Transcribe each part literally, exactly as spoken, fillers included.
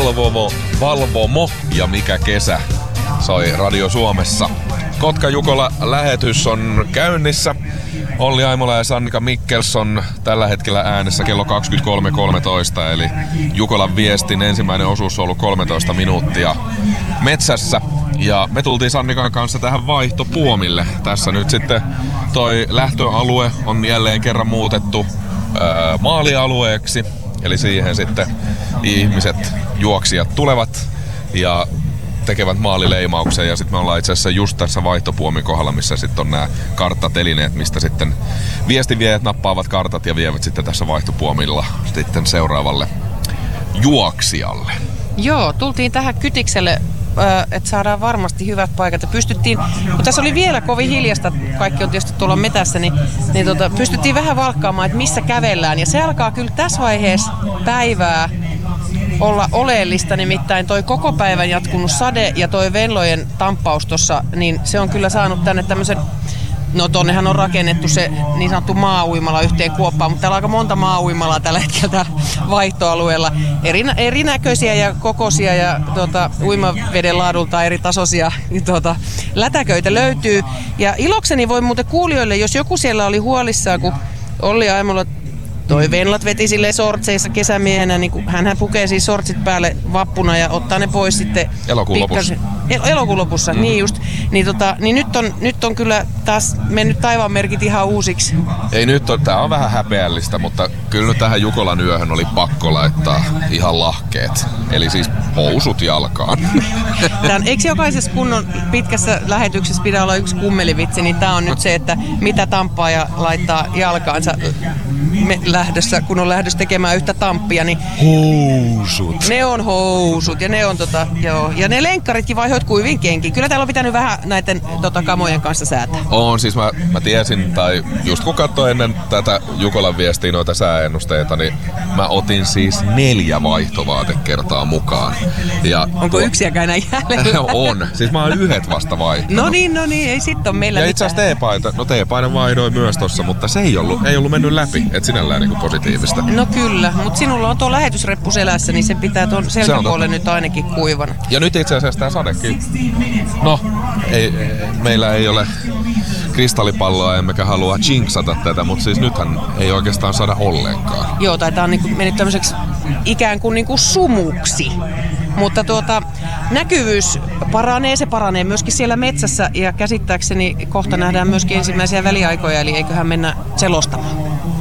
Valvomo, Valvomo ja mikä kesä soi Radio Suomessa. Kotka-Jukola-lähetys on käynnissä. Olli Aimola ja Sannika Mikkelson tällä hetkellä äänessä kello kaksikymmentäkolme kolmetoista, eli Jukolan viestin ensimmäinen osuus on ollut kolmetoista minuuttia metsässä. Ja me tultiin Sannikan kanssa tähän vaihtopuomille. Tässä nyt sitten toi lähtöalue on jälleen kerran muutettu ää, maalialueeksi. Eli siihen sitten ihmiset, juoksijat tulevat ja tekevät maalileimauksen, ja sitten me ollaan itse asiassa just tässä vaihtopuomin kohdalla, missä sitten on nämä karttatelineet, mistä sitten viestinviejät nappaavat kartat ja vievät sitten tässä vaihtopuomilla sitten seuraavalle juoksijalle. Joo, tultiin tähän kytikselle, että saadaan varmasti hyvät paikat. Ja pystyttiin, kun tässä oli vielä kovin hiljasta, kaikki on tietysti tuolla metässä, niin, niin tota, pystyttiin vähän valkkaamaan, että missä kävellään. Ja se alkaa kyllä tässä vaiheessa päivää olla oleellista, nimittäin toi koko päivän jatkunut sade ja toi Venlojen tamppaus tossa, niin se on kyllä saanut tänne tämmöisen, no tonnehan on rakennettu se niin sanottu maa-uimala yhteen kuoppaan, mutta täällä on aika monta maa-uimalaa tällä hetkellä täällä vaihtoalueella. Eri, erinäköisiä ja kokoisia ja tuota, uimaveden laadulta eri tasoisia tuota, lätäköitä löytyy. Ja ilokseni voi muuten kuulijoille, jos joku siellä oli huolissaan, kun Olli Aimola toi Venlat veti silleen sortseissa kesämiehenä, niin kun hänhän pukee siis sortsit päälle vappuna ja ottaa ne pois sitten elokuun lopussa. El- elokuun lopussa, mm. niin just. Niin, tota, niin nyt, on, nyt on kyllä taas mennyt taivaanmerkit ihan uusiksi. Ei nyt on, tää on vähän häpeällistä, mutta kyllä nyt tähän Jukolan yöhön oli pakko laittaa ihan lahkeet. Eli siis housut jalkaan. Tän, eikö jokaisessa kunnon pitkässä lähetyksessä pidä olla yksi kummelivitsi, niin tää on nyt se, että mitä tamppaaja laittaa jalkaansa me lähdössä, kun on lähdössä tekemään yhtä tamppia, niin housut. Ne on housut ja ne on tota, joo. Ja ne lenkkaritkin vaihoit kuivin kenkin. Kyllä täällä on pitänyt vähän näiden tota, kamojen kanssa säätää. On, siis mä, mä tiesin, tai just kun katsoin ennen tätä Jukolan viestiä noita sääennusteita, niin mä otin siis neljä vaihtovaatekertaa mukaan. Ja onko tuo yksiäkään enää jäljellä? On, siis mä oon yhdet vasta vaihtanut. No niin, no niin, ei sit on meillä ja itse asiassa teepaita, no teepainen vaihdoin myös tossa, mutta se ei ollut, ei ollut mennyt läpi. Et sinällään niin kuin positiivista. No kyllä, mutta sinulla on tuo lähetysreppu selässä, niin se pitää tuon selkäpuolen nyt ainakin kuivana. Ja nyt itse asiassa tämä sadekin. No, ei, meillä ei ole kristallipalloa, emmekä halua jinxata tätä, mutta siis nythän ei oikeastaan saada ollenkaan. Joo, tai tää on niinku mennyt tämmöiseksi ikään kuin niinku sumuksi. Mutta tuota, näkyvyys paranee, se paranee myöskin siellä metsässä ja käsittääkseni kohta nähdään myöskin ensimmäisiä väliaikoja, eli eiköhän mennä selostamaan.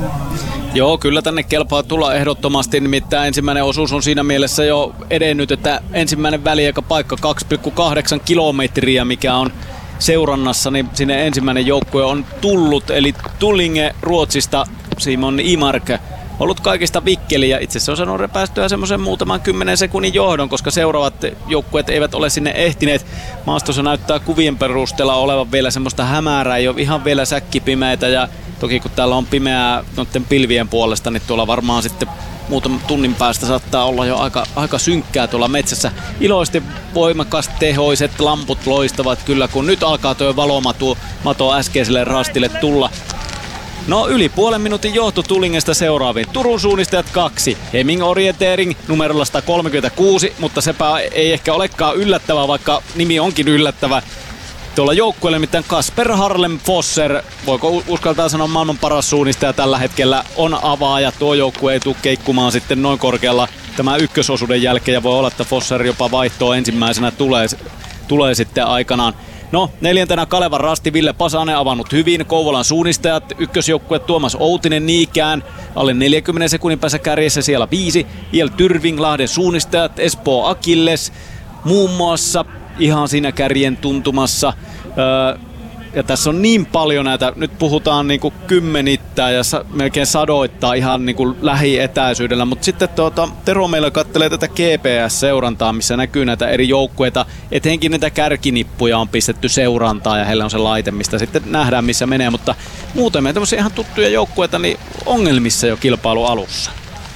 Joo, kyllä tänne kelpaa tulla ehdottomasti, nimittäin ensimmäinen osuus on siinä mielessä jo edennyt, että ensimmäinen väliaikapaikka kaksi pilkku kahdeksan kilometriä, mikä on seurannassa, niin sinne ensimmäinen joukkue on tullut, eli Tullinge Ruotsista, Simon Imark, ollut kaikista vikkeli ja itse asiassa on saanut repäistyä semmoisen muutaman kymmenen sekunnin johdon, koska seuraavat joukkueet eivät ole sinne ehtineet. Maastossa näyttää kuvien perusteella olevan vielä semmoista hämärää, ei ole ihan vielä säkkipimeitä ja toki kun täällä on pimeää noiden pilvien puolesta, niin tuolla varmaan sitten muutaman tunnin päästä saattaa olla jo aika, aika synkkää tuolla metsässä. Iloisesti voimakas tehoiset lamput loistavat kyllä, kun nyt alkaa tuo valomato mato äskeiselle rastille tulla. No yli puolen minuutin johto Tullingesta seuraaviin. Turun suunnistajat kaksi. Hemming Orientering numerolla sata kolmekymmentäkuusi, mutta sepä ei ehkä olekaan yllättävää, vaikka nimi onkin yllättävä. Tuolla joukkueella mitään Kasper Harlem Fosser, voiko uskaltaa sanoa maailman paras suunnistaja tällä hetkellä, on avaaja. Tuo joukkue ei tule keikkumaan sitten noin korkealla tämän ykkösosuuden jälkeen ja voi olla, että Fosser jopa vaihtoa ensimmäisenä tulee, tulee sitten aikanaan. No, neljäntenä Kalevan Rasti, Ville Pasanen avannut hyvin. Kouvolan suunnistajat, ykkösjoukkue Tuomas Outinen niikään. Alle neljänkymmenen sekunnin päässä kärjessä siellä viisi. Iel Tyrving, Lahden suunnistajat, Espoo Akilles muun muassa ihan siinä kärjen tuntumassa. Öö, ja tässä on niin paljon näitä, nyt puhutaan niinku kymmenittäin ja sa- melkein sadoittaa ihan niinku lähietäisyydellä, mutta sitten tuota, Tero meillä kattelee tätä G P S-seurantaa, missä näkyy näitä eri joukkueita, etenkin näitä kärkinippuja on pistetty seurantaa ja heillä on se laite, mistä sitten nähdään missä menee, mutta muuten meidän tämmöisiä ihan tuttuja joukkueita niin ongelmissa jo kilpailu alussa.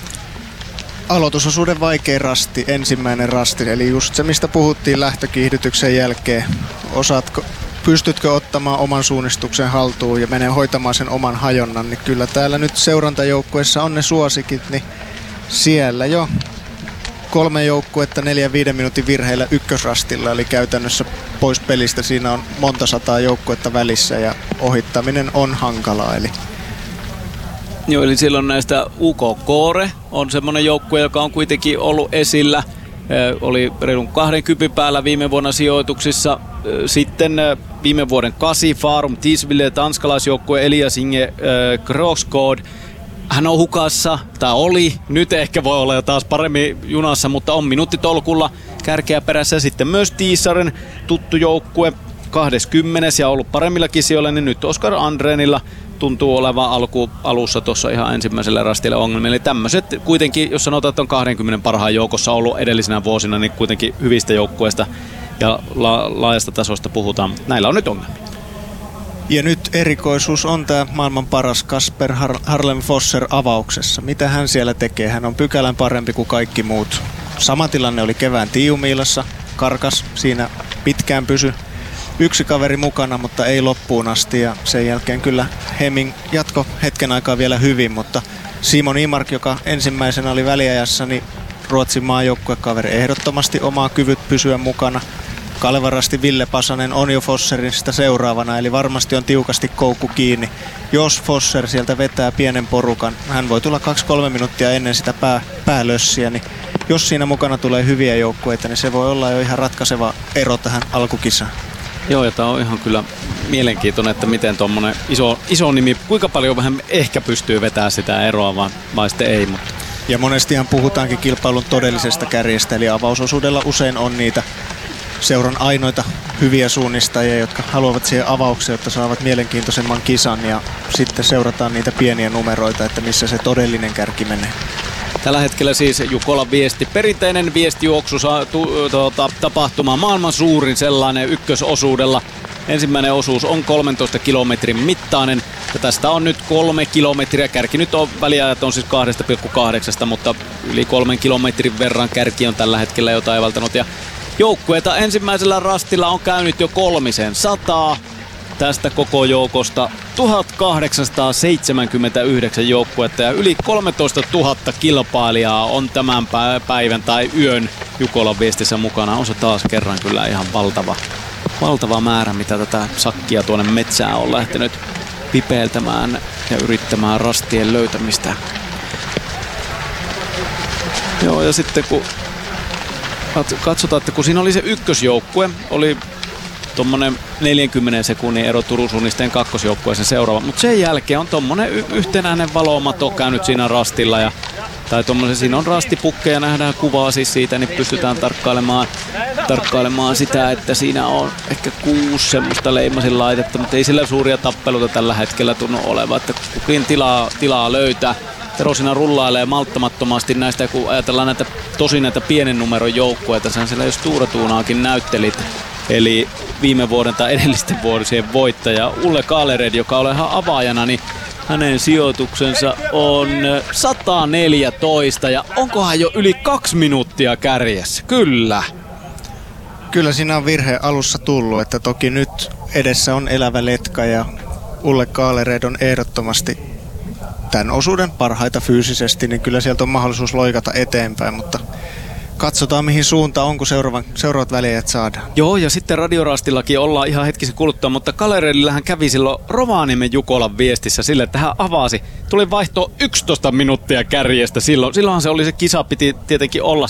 Aloitusosuuden vaikein rasti, ensimmäinen rasti, eli just se mistä puhuttiin lähtökiihdytyksen jälkeen. Osaatko Pystytkö ottamaan oman suunnistuksen haltuun ja menee hoitamaan sen oman hajonnan, niin kyllä täällä nyt seurantajoukkueessa on ne suosikit, niin siellä jo kolme joukkuetta neljän viiden minuutin virheillä ykkösrastilla, eli käytännössä pois pelistä. Siinä on monta sataa joukkuetta välissä ja ohittaminen on hankalaa. Eli Joo, eli silloin näistä U K Kore on semmoinen joukkue, joka on kuitenkin ollut esillä. Oli reilun kaksikymmentä päällä viime vuonna sijoituksissa. Sitten viime vuoden kasi Farum Tisville, tanskalaisjoukkue Elias Inge Krogsgaard. Hän on hukassa, tai oli, nyt ehkä voi olla jo taas paremmin junassa, mutta on minuuttitolkulla kärkeä perässä. Sitten myös Tiisaren tuttu joukkue, kaksikymmentä ja ollut paremmillakin sijoilla, niin nyt Oskar Andrenilla tuntuu olevan alku, alussa tuossa ihan ensimmäisellä rastilla ongelmia. Eli tämmöiset kuitenkin, jos sanotaan, että on kaksikymmentä parhaan joukossa ollut edellisinä vuosina, niin kuitenkin hyvistä joukkueista ja la- laajasta tasosta puhutaan. Näillä on nyt ongelmia. Ja nyt erikoisuus on tämä maailman paras Kasper Har- Harlem Fosser avauksessa. Mitä hän siellä tekee? Hän on pykälän parempi kuin kaikki muut. Sama tilanne oli kevään Tiumiilassa. Karkas siinä pitkään pysy. Yksi kaveri mukana, mutta ei loppuun asti. Ja sen jälkeen kyllä Hemming jatko hetken aikaa vielä hyvin, mutta Simon Imark, joka ensimmäisenä oli väliajassa, niin Ruotsin maajoukkuekaveri ehdottomasti omaa kyvyt pysyä mukana. Kalevarasti Ville Pasanen on jo Fosserista seuraavana, eli varmasti on tiukasti koukku kiinni. Jos Fosser sieltä vetää pienen porukan, hän voi tulla kaksi kolme minuuttia ennen sitä pää, päälössiä, niin jos siinä mukana tulee hyviä joukkueita, niin se voi olla jo ihan ratkaiseva ero tähän alkukisaan. Joo, ja tämä on ihan kyllä mielenkiintoinen, että miten tuommoinen iso, iso nimi, kuinka paljon vähän ehkä pystyy vetämään sitä eroa, vaan, vai sitten ei. Mutta. Ja monestihan puhutaankin kilpailun todellisesta kärjestä, eli avausosuudella usein on niitä seuran ainoita hyviä suunnistajia, jotka haluavat siihen avaukseen, jotta saavat mielenkiintoisemman kisan, ja sitten seurataan niitä pieniä numeroita, että missä se todellinen kärki menee. Tällä hetkellä siis Jukolan viesti, perinteinen viestijuoksu tu, tuota, tapahtuma, maailman suurin sellainen ykkösosuudella. Ensimmäinen osuus on kolmentoista kilometrin mittainen ja tästä on nyt kolme kilometriä. Kärki nyt on väliajat on siis kaksi pilkku kahdeksan, mutta yli kolmen kilometrin verran kärki on tällä hetkellä jo taivaltanut. Ja joukkueita ensimmäisellä rastilla on käynyt jo kolmisen sataa. Tästä koko joukosta tuhatkahdeksansataaseitsemänkymmentäyhdeksän joukkuetta ja yli kolmetoista tuhatta kilpailijaa on tämän päivän tai yön Jukolan viestissä mukana. On se taas kerran kyllä ihan valtava, valtava määrä, mitä tätä sakkia tuonne metsään on lähtenyt pipeiltämään ja yrittämään rastien löytämistä. Joo, ja sitten kun katsotaan, että kun siinä oli se ykkösjoukkue, oli tommonen neljänkymmenen sekunnin ero Turun Suunnisteen kakkosjoukkueeseen seuraava, mutta sen jälkeen on tommonen y- yhtenäinen valomato käynyt siinä rastilla ja tai tommosen, siinä on rastipukkeja, nähdään kuvaa siis siitä, niin pystytään tarkkailemaan, tarkkailemaan sitä, että siinä on ehkä kuusi semmoista leimasin laitetta, mutta ei sillä suuria tappeluita tällä hetkellä tunnu olevan, että kukin tilaa, tilaa löytää. Tero siinä rullailee malttamattomasti näistä, kun ajatellaan näitä tosi näitä pienen numeron joukkueita, sen siellä jos Tuuratuunaakin näyttelit, eli viime vuoden tai edellisten vuosien voittaja Ulle Kalered, joka on ihan avaajana, niin hänen sijoituksensa on sata neljätoista ja onkohan jo yli kaksi minuuttia kärjessä? Kyllä. Kyllä siinä on virhe alussa tullut, että toki nyt edessä on elävä letka ja Ulle Kalered on ehdottomasti tämän osuuden parhaita fyysisesti, niin kyllä sieltä on mahdollisuus loikata eteenpäin, mutta katsotaan mihin suuntaan on, kun seuraavan, seuraavat väliajat saadaan. Joo, ja sitten radiorastillakin ollaan ihan hetkisen kuluttua, mutta Kaleredillähän kävi silloin Rovaniemen Jukolan viestissä sille, että hän avasi. Tuli vaihto yksitoista minuuttia kärjestä silloin. Silloinhan se oli se kisa, piti tietenkin olla